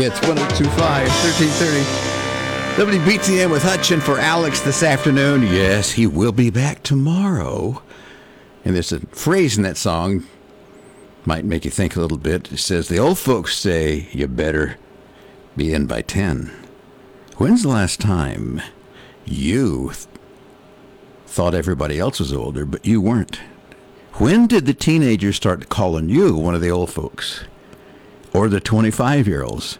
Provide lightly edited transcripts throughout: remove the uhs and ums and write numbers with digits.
It's 1025, 1330. WBTM with Hutchin for Alex this afternoon. Yes, he will be back tomorrow. And there's a phrase in that song, might make you think a little bit. It says, the old folks say you better be in by 10. When's the last time you thought everybody else was older, but you weren't? When did the teenagers start calling you one of the old folks? Or the 25-year-olds?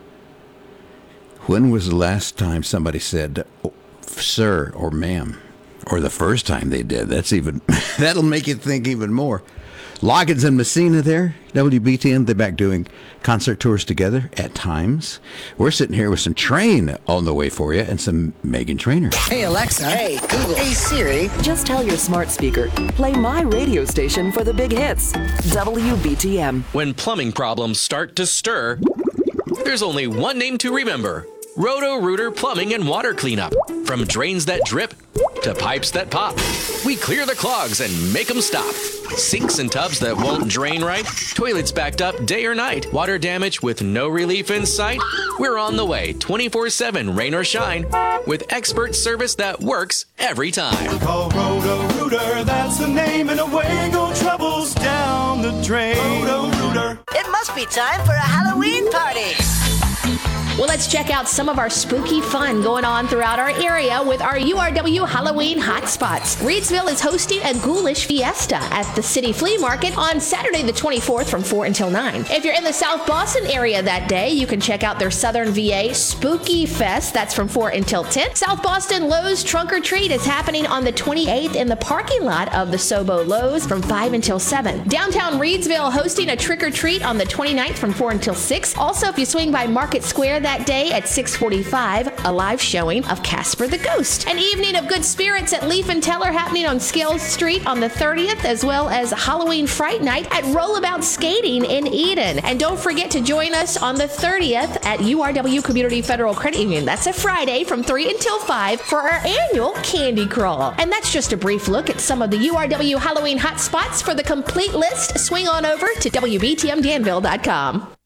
When was the last time somebody said, oh, sir or ma'am? Or the first time they did? That'll make you think even more. Loggins and Messina there, WBTN, they're back doing concert tours together at times. We're sitting here with some Train on the way for you and some Meghan Trainor. Hey Alexa. Hey Google. Hey Siri. Just tell your smart speaker, play my radio station for the big hits. WBTM. When plumbing problems start to stir, there's only one name to remember. Roto-Rooter Plumbing and Water Cleanup. From drains that drip to pipes that pop, we clear the clogs and make them stop. Sinks and tubs that won't drain right, toilets backed up day or night, water damage with no relief in sight. We're on the way 24/7, rain or shine, with expert service that works every time. Call Roto-Rooter, that's the name, and away go troubles down the drain. Roto-Rooter. It must be time for a Halloween party. Well, let's check out some of our spooky fun going on throughout our area with our URW Halloween hotspots. Reidsville is hosting a ghoulish fiesta at the City Flea Market on Saturday the 24th from 4 until 9. If you're in the South Boston area that day, you can check out their Southern VA Spooky Fest. That's from 4 until 10. South Boston Lowe's Trunk or Treat is happening on the 28th in the parking lot of the Sobo Lowe's from 5 until 7. Downtown Reidsville hosting a trick or treat on the 29th from 4 until 6. Also, if you swing by Market Square that day at 6:45, a live showing of Casper the Ghost. An evening of good spirits at Leaf and Teller happening on Scales Street on the 30th, as well as Halloween Fright Night at Rollabout Skating in Eden. And don't forget to join us on the 30th at URW Community Federal Credit Union. That's a Friday from 3 until 5 for our annual Candy Crawl. And that's just a brief look at some of the URW Halloween hotspots. For the complete list, swing on over to WBTMDanville.com.